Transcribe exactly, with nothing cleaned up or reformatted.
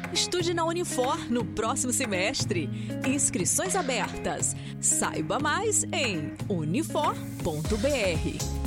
Estude na Unifor no próximo semestre. Inscrições abertas. Saiba mais em unifor ponto br.